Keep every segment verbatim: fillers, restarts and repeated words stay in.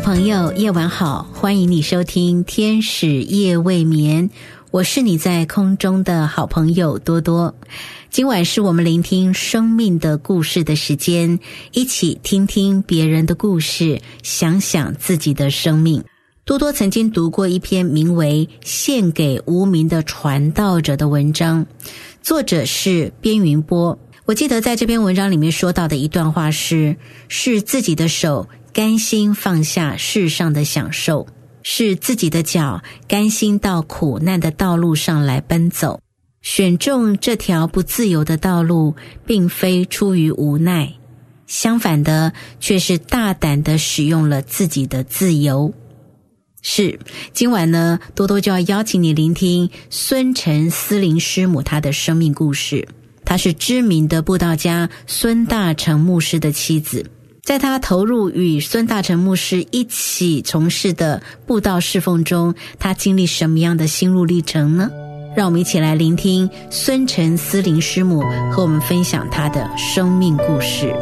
朋友，夜晚好，欢迎你收听天使夜未眠，我是你在空中的好朋友多多。今晚是我们聆听生命的故事的时间，一起听听别人的故事，想想自己的生命。多多曾经读过一篇名为《献给无名的传道者》的文章，作者是边云波。我记得在这篇文章里面说到的一段话是：是自己的手甘心放下世上的享受，是自己的脚甘心到苦难的道路上来奔走。选中这条不自由的道路，并非出于无奈，相反的，却是大胆地使用了自己的自由。是，今晚呢，多多就要邀请你聆听孙陈思林师母她的生命故事。她是知名的布道家孙大成牧师的妻子。在她投入与孙大成牧师一起从事的布道侍奉中，她经历什么样的心路历程呢？让我们一起来聆听孙陈思林师母和我们分享她的生命故事。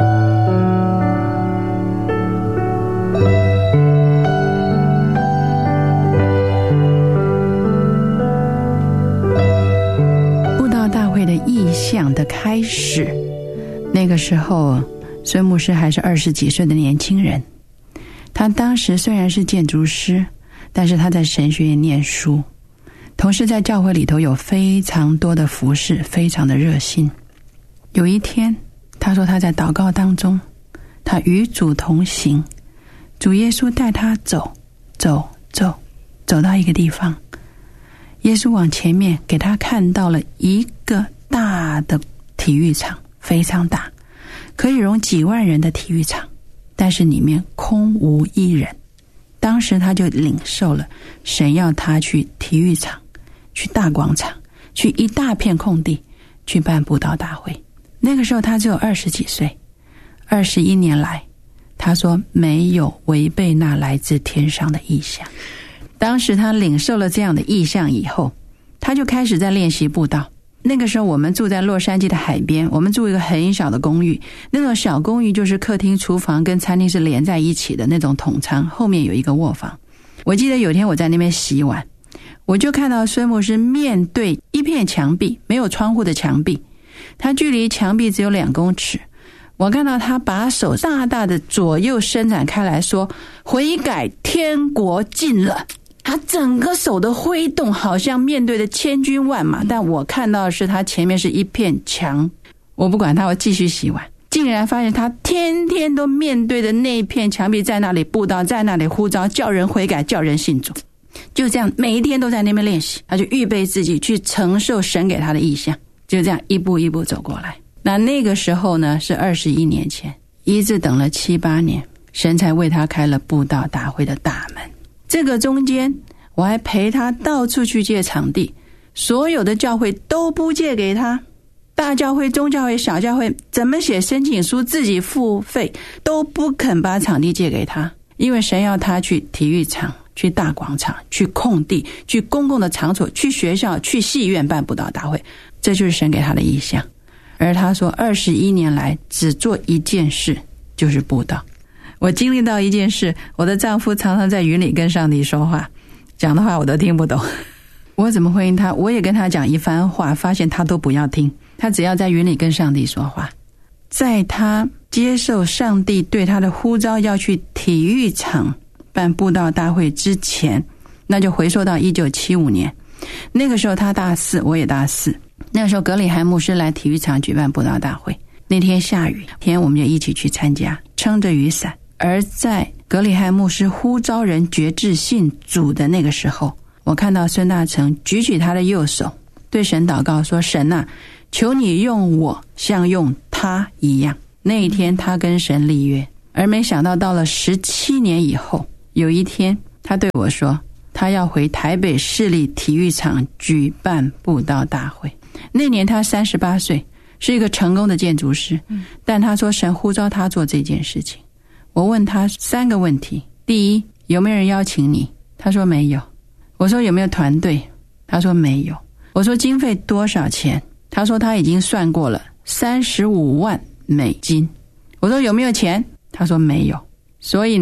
布道大会的意向的开始，那个时候孙牧师还是二十几岁的年轻人。他当时虽然是建筑师，但是他在神学院念书，同时在教会里头有非常多的服事，非常的热心。有一天他说他在祷告当中，他与主同行，主耶稣带他走走走走到一个地方，耶稣往前面给他看到了一个大的体育场，非常大，可以容几万人的体育场，但是里面空无一人。当时他就领受了神要他去体育场，去大广场，去一大片空地，去办布道大会。那个时候他只有二十几岁，二十一年来，他说没有违背那来自天上的意象。当时他领受了这样的意象以后，他就开始在练习布道。那个时候我们住在洛杉矶的海边，我们住一个很小的公寓，那种小公寓就是客厅、厨房跟餐厅是连在一起的那种统仓，后面有一个卧房。我记得有一天我在那边洗碗，我就看到孙牧师面对一片墙壁，没有窗户的墙壁，他距离墙壁只有两公尺。我看到他把手大大的左右伸展开来说：悔改，天国近了。他整个手的挥动好像面对的千军万马，但我看到的是他前面是一片墙。我不管他，我继续洗碗，竟然发现他天天都面对的那一片墙壁，在那里布道，在那里呼召，叫人悔改，叫人信主。就这样每一天都在那边练习，他就预备自己去承受神给他的意象，就这样一步一步走过来。那那个时候呢，是二十一年前，一直等了七八年，神才为他开了布道大会的大门。这个中间我还陪他到处去借场地，所有的教会都不借给他，大教会、中教会、小教会怎么写申请书自己付费都不肯把场地借给他，因为神要他去体育场、去大广场、去空地、去公共的场所、去学校、去戏院办布道大会，这就是神给他的意向。而他说二十一年来只做一件事，就是布道。我经历到一件事，我的丈夫常常在云里跟上帝说话，讲的话我都听不懂，我怎么回应他？我也跟他讲一番话，发现他都不要听，他只要在云里跟上帝说话。在他接受上帝对他的呼召要去体育场办布道大会之前，那就回溯到一九七五年，那个时候他大四，我也大四。那时候葛里汉牧师来体育场举办布道大会，那天下雨天，我们就一起去参加，撑着雨伞。而在葛里汉牧师呼召人决志信主的那个时候，我看到孙大成举起他的右手，对神祷告说：神啊，求你用我像用他一样。那一天他跟神立约。而没想到到了十七年以后，有一天他对我说，他要回台北市立体育场举办布道大会。那年他三十八岁，是一个成功的建筑师，但他说神呼召他做这件事情。我问他三个问题：第一，有没有人邀请你？他说没有。我说有没有团队？他说没有。我说经费多少钱？他说他已经算过了，三十五万美金。我说有没有钱？他说没有。所以呢，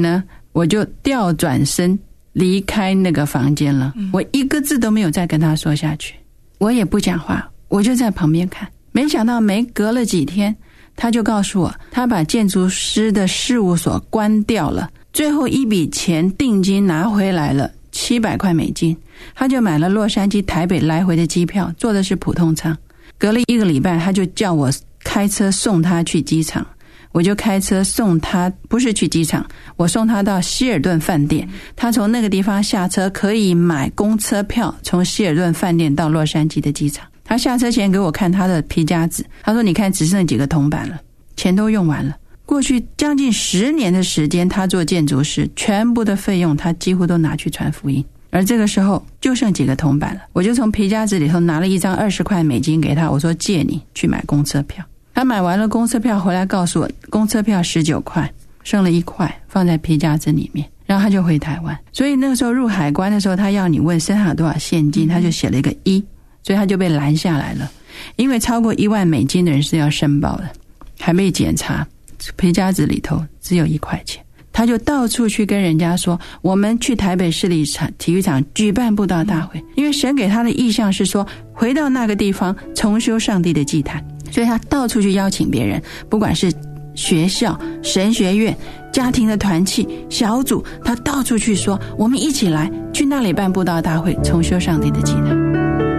我就调转身离开那个房间了。我一个字都没有再跟他说下去，我也不讲话，我就在旁边看。没想到没隔了几天，他就告诉我他把建筑师的事务所关掉了，最后一笔钱定金拿回来了七百块美金，他就买了洛杉矶台北来回的机票，坐的是普通舱。隔了一个礼拜，他就叫我开车送他去机场，我就开车送他，不是去机场，我送他到希尔顿饭店。他从那个地方下车可以买公车票，从希尔顿饭店到洛杉矶的机场。他下车前给我看他的皮夹子，他说你看只剩几个铜板了，钱都用完了。过去将近十年的时间，他做建筑师，全部的费用他几乎都拿去传福音。而这个时候就剩几个铜板了，我就从皮夹子里头拿了一张二十块美金给他，我说借你去买公车票。他买完了公车票回来告诉我，公车票十九块，剩了一块放在皮夹子里面，然后他就回台湾。所以那个时候入海关的时候，他要你问身上有多少现金，他就写了一个一，所以他就被拦下来了。因为超过一万美金的人是要申报的，还没检查，皮夹子里头只有一块钱。他就到处去跟人家说，我们去台北市立场体育场举办布道大会，因为神给他的意向是说回到那个地方重修上帝的祭坛，所以他到处去邀请别人，不管是学校、神学院、家庭的团契、小组，他到处去说我们一起来去那里办布道大会，重修上帝的祭坛。